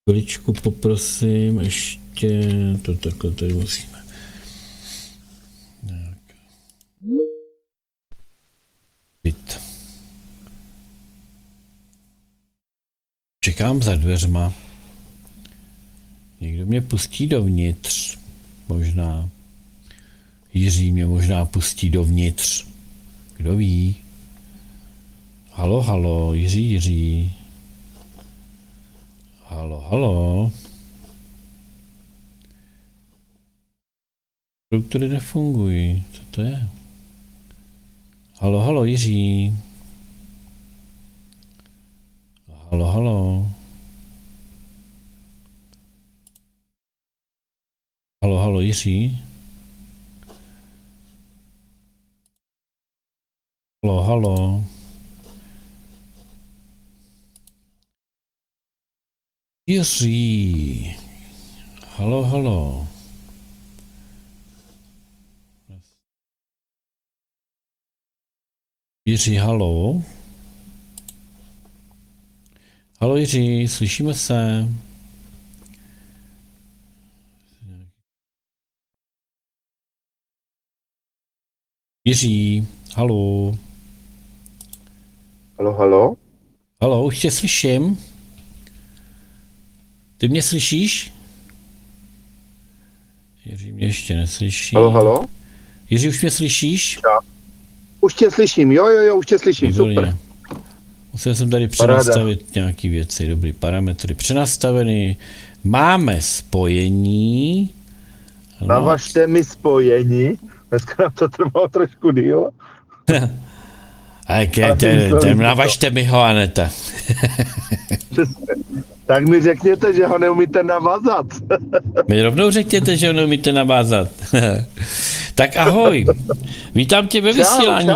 Chviličku poprosím, ještě to takhle tady musíme. Tak. Čekám za dveřma. Někdo mě pustí dovnitř. Možná. Jiří mě možná pustí dovnitř. Kdo ví? Halo, halo, Jiří. Halo, halo. Struktury nefungují. Co to je? Halo, halo, Jiří. Halo, halo. Halo, halo, Jiří. Halo, halo. Jiří. Halo, halo. Jiří, halo. Halo, Jiří, slyšíme se. Jiří, halo. Halo, halo? Halo, už tě slyším. Ty mě slyšíš? Jiří mě ještě neslyší. Halo, halo? Jiří, už mě slyšíš? Já. Už tě slyším, jo, už tě slyším, Výborně. super. Musel jsem tady přenastavit nějaký věci, dobrý parametry přenastaveny. Máme spojení. Navažte mi spojení. Dneska nám to trvalo trošku díl. Navažte mi ho, Aneta. Tak mi řekněte, že ho neumíte navázat. Mi rovnou řekněte, že ho neumíte navázat. Tak ahoj. Vítám tě ve vysílání,